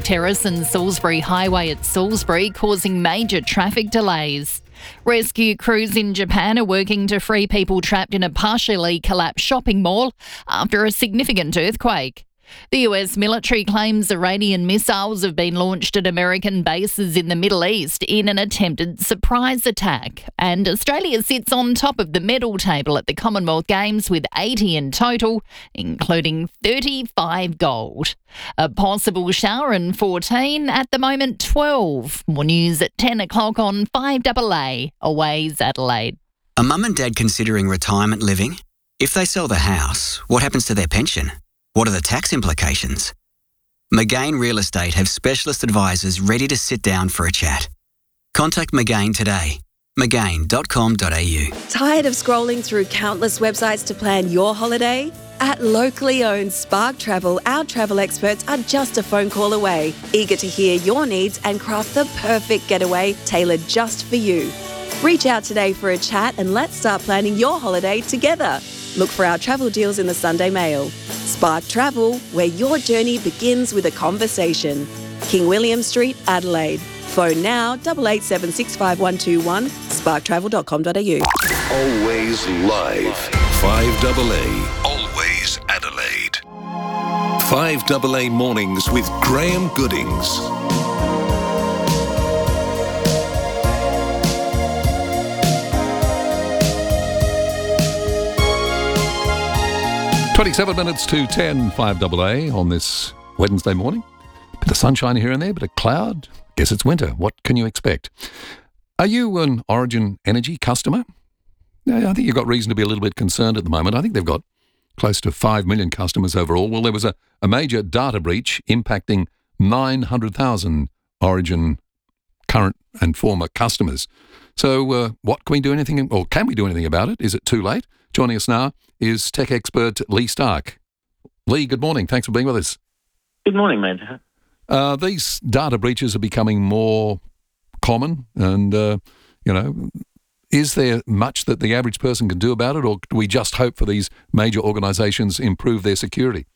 Terrace and Salisbury Highway at Salisbury, causing major traffic delays. Rescue crews in Japan are working to free people trapped in a partially collapsed shopping mall after a significant earthquake. The US military claims Iranian missiles have been launched at American bases in the Middle East in an attempted surprise attack. And Australia sits on top of the medal table at the Commonwealth Games with 80 in total, including 35 gold. A possible shower and 14, at the moment 12. More news at 10 o'clock on 5AA, Always Adelaide. Are mum and dad considering retirement living? If they sell the house, what happens to their pension? What are the tax implications? McGain Real Estate have specialist advisors ready to sit down for a chat. Contact McGain today. McGain.com.au. Tired of scrolling through countless websites to plan your holiday? At locally owned Spark Travel, our travel experts are just a phone call away, eager to hear your needs and craft the perfect getaway tailored just for you. Reach out today for a chat and let's start planning your holiday together. Look for our travel deals in the Sunday Mail. Spark Travel, where your journey begins with a conversation. King William Street, Adelaide. Phone now 88765121, sparktravel.com.au. Always live. 5AA. Always Adelaide. 5AA Mornings with Graham Goodings. Twenty-seven minutes to 10, 5AA on this Wednesday morning. Bit of sunshine here and there, bit of cloud. Guess it's winter. What can you expect? Are you an Origin Energy customer? Yeah, I think you've got reason to be a little bit concerned at the moment. I think they've got close to 5 million customers overall. Well, there was a major data breach impacting 900,000 Origin current and former customers. So what can we do anything, or can we do anything about it? Is it too late? Joining us now is tech expert Lee Stark. Lee, good morning. Thanks for being with us. Good morning, mate. These data breaches are becoming more common and, is there much that the average person can do about it, or do we just hope for these major organisations improve their security?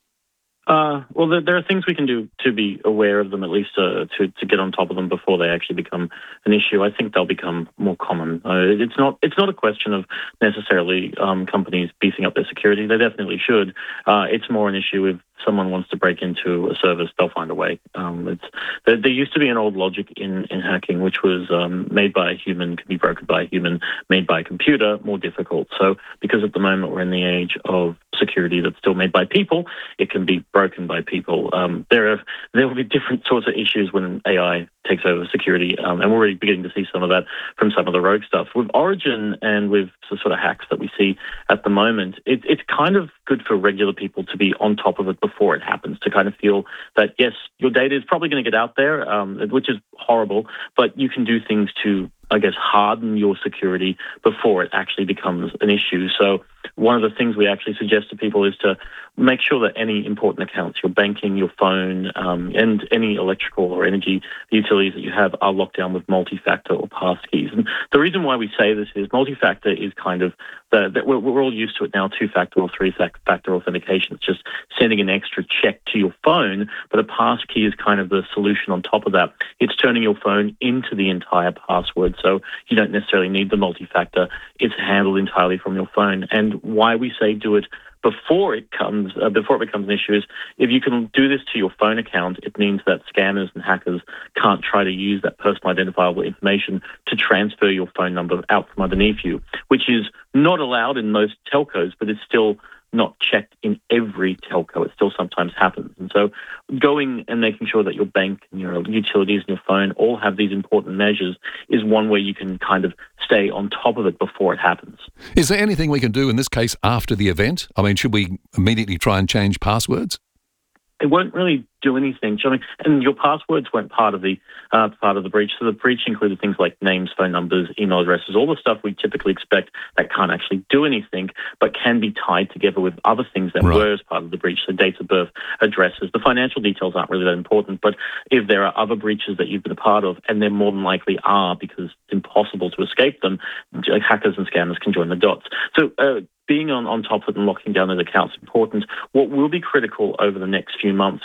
Well, there are things we can do to be aware of them, at least to get on top of them before they actually become an issue. I think they'll become more common. It's not a question of necessarily companies beefing up their security. They definitely should. It's more an issue if someone wants to break into a service, they'll find a way. There used to be an old logic in hacking, which was made by a human, can be broken by a human, made by a computer, more difficult. So because at the moment we're in the age of security that's still made by people, it can be broken by people. There will be different sorts of issues when AI takes over security, and we're already beginning to see some of that from some of the rogue stuff. With Origin and with the sort of hacks that we see at the moment, it's kind of good for regular people to be on top of it before it happens, to kind of feel that, yes, your data is probably going to get out there, which is horrible, but you can do things to, I guess, harden your security before it actually becomes an issue. So one of the things we actually suggest to people is to make sure that any important accounts, your banking, your phone, and any electrical or energy utilities that you have are locked down with multi-factor or passkeys. And the reason why we say this is multi-factor is kind of that we're all used to it now, two-factor or three-factor authentication. It's just sending an extra check to your phone, but a passkey is kind of the solution on top of that. It's turning your phone into the entire password, so you don't necessarily need the multi-factor. It's handled entirely from your phone. And why we say do it before it becomes an issue is if you can do this to your phone account, it means that scammers and hackers can't try to use that personal identifiable information to transfer your phone number out from underneath you, which is not allowed in most telcos, but it's still not checked in every telco. It still sometimes happens. And so going and making sure that your bank and your utilities and your phone all have these important measures is one way you can kind of stay on top of it before it happens. Is there anything we can do in this case after the event? I mean, should we immediately try and change passwords? It won't really do anything. And your passwords weren't part of the breach. So the breach included things like names, phone numbers, email addresses, all the stuff we typically expect that can't actually do anything, but can be tied together with other things that were as part of the breach. So dates of birth, addresses. The financial details aren't really that important, but if there are other breaches that you've been a part of, and there more than likely are because it's impossible to escape them, hackers and scammers can join the dots. So being on top of it and locking down those accounts is important. What will be critical over the next few months is that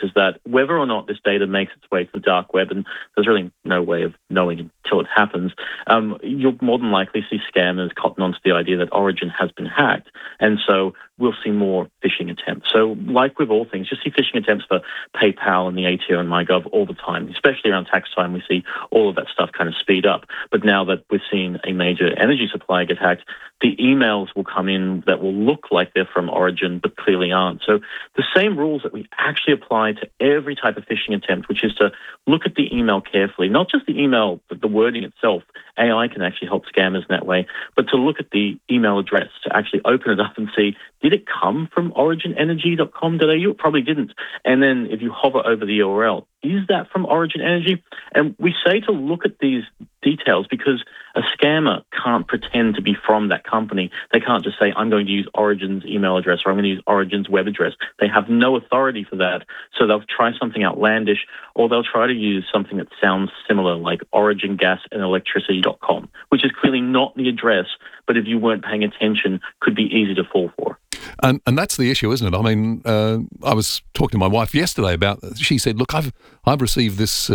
whether or not this data makes its way to the dark web, and there's really no way of knowing until it happens, you'll more than likely see scammers cotton onto the idea that Origin has been hacked. And so we'll see more phishing attempts. So like with all things, you see phishing attempts for PayPal and the ATO and MyGov all the time, especially around tax time. We see all of that stuff kind of speed up. But now that we've seen a major energy supplier get hacked, the emails will come in that will look like they're from Origin, but clearly aren't. So the same rules that we actually apply to every type of phishing attempt, which is to look at the email carefully, not just the email, but the wording itself. AI can actually help scammers in that way, but to look at the email address, to actually open it up and see, did it come from originenergy.com.au? It probably didn't. And then if you hover over the URL, is that from Origin Energy? And we say to look at these details because a scammer can't pretend to be from that company. They can't just say, I'm going to use Origin's email address or I'm going to use Origin's web address. They have no authority for that. So they'll try something outlandish, or they'll try to use something that sounds similar, like origingasandelectricity.com, which is clearly not the address, but if you weren't paying attention, could be easy to fall for. And that's the issue, isn't it? I mean, I was talking to my wife yesterday about. She said, "Look, I've received this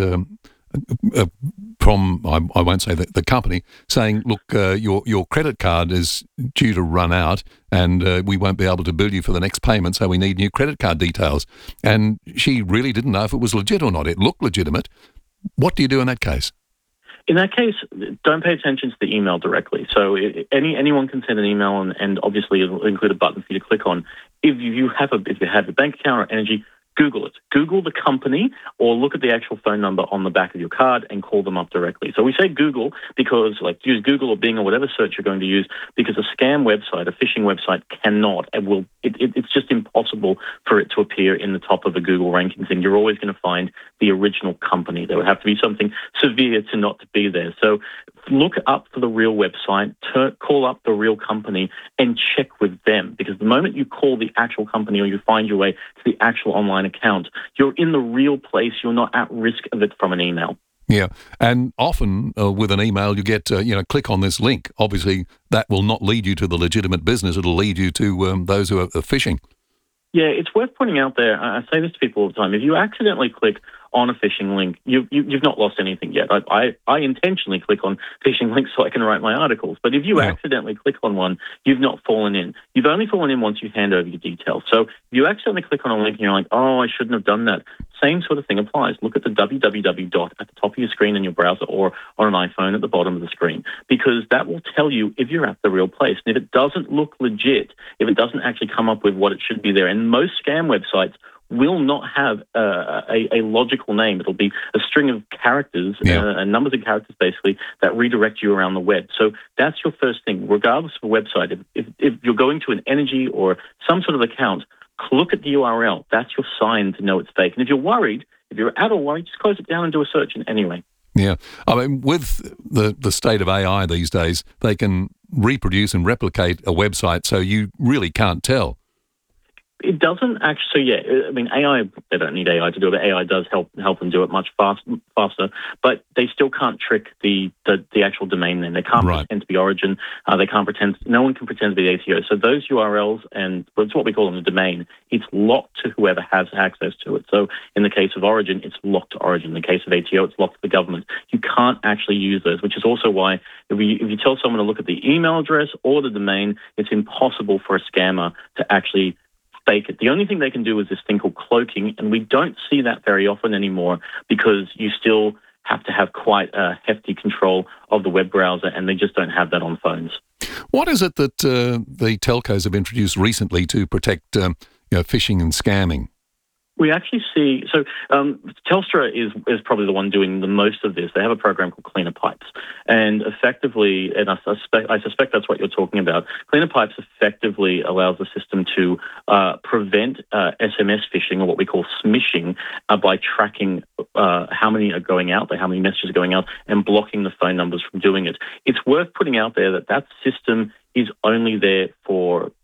from I won't say the company saying, look, your credit card is due to run out, and we won't be able to bill you for the next payment, so we need new credit card details." And she really didn't know if it was legit or not. It looked legitimate. What do you do in that case? In that case, don't pay attention to the email directly. So anyone can send an email, and obviously it'll include a button for you to click on. If you have a bank account or energy, Google it. Google the company, or look at the actual phone number on the back of your card and call them up directly. So we say Google because, like, use Google or Bing or whatever search you're going to use, because a scam website, a phishing website cannot and will. It's just impossible for it to appear in the top of a Google ranking thing. You're always going to find the original company. There would have to be something severe to not to be there. So look up for the real website, call up the real company and check with them, because the moment you call the actual company or you find your way to the actual online account, you're in the real place. You're not at risk of it from an email. Yeah, and often with an email you get, click on this link. Obviously, that will not lead you to the legitimate business. It'll lead you to those who are phishing. Yeah, it's worth pointing out there, I say this to people all the time, if you accidentally click on a phishing link, you've not lost anything yet. I intentionally click on phishing links so I can write my articles, but if you accidentally click on one, you've not fallen in. You've only fallen in once you hand over your details. So if you accidentally click on a link and you're like, oh, I shouldn't have done that, same sort of thing applies. Look at the www dot at the top of your screen in your browser, or on an iPhone at the bottom of the screen, because that will tell you if you're at the real place. And if it doesn't look legit, if it doesn't actually come up with what it should be there, and most scam websites will not have a logical name. It'll be a string of characters, and numbers of characters, basically, that redirect you around the web. So that's your first thing, regardless of a website. If you're going to an energy or some sort of account, look at the URL. That's your sign to know it's fake. And if you're worried, if you're at all worried, just close it down and do a search anyway. Yeah. I mean, with the state of AI these days, they can reproduce and replicate a website, so you really can't tell. It doesn't actually. So yeah, I mean, AI. They don't need AI to do it, but AI does help them do it much faster. But they still can't trick the actual domain name. They can't pretend to be Origin. They can't pretend. No one can pretend to be ATO. So those URLs, and it's what we call them, the domain. It's locked to whoever has access to it. So in the case of Origin, it's locked to Origin. In the case of ATO, it's locked to the government. You can't actually use those, which is also why if you tell someone to look at the email address or the domain, it's impossible for a scammer to actually fake it. The only thing they can do is this thing called cloaking, and we don't see that very often anymore, because you still have to have quite a hefty control of the web browser, and they just don't have that on phones. What is it that the telcos have introduced recently to protect phishing and scamming? We actually see, so Telstra is probably the one doing the most of this. They have a program called Cleaner Pipes, and effectively, and I suspect that's what you're talking about. Cleaner Pipes effectively allows the system to prevent SMS phishing, or what we call smishing, by tracking how many are going out, how many messages are going out, and blocking the phone numbers from doing it. It's worth putting out there that system is only there for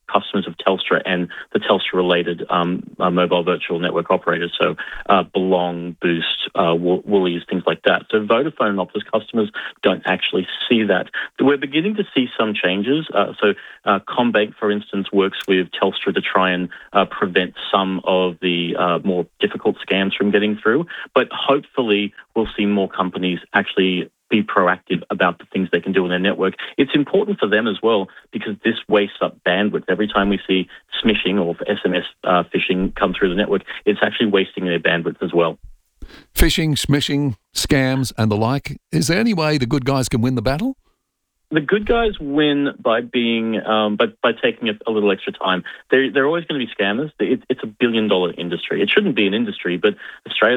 customers of Telstra and the Telstra-related mobile virtual network operators, so Belong, Boost, Woolies, things like that. So Vodafone and Optus customers don't actually see that. We're beginning to see some changes. So CommBank, for instance, works with Telstra to try and prevent some of the more difficult scams from getting through. But hopefully we'll see more companies actually be proactive about the things they can do on their network. It's important for them as well because this wastes up bandwidth. Every time we see smishing or SMS phishing come through the network, it's actually wasting their bandwidth as well. Phishing, smishing, scams and the like. Is there any way the good guys can win the battle? The good guys win by being, by taking a little extra time. They're always going to be scammers. It's $1 billion industry. It shouldn't be an industry, but Australia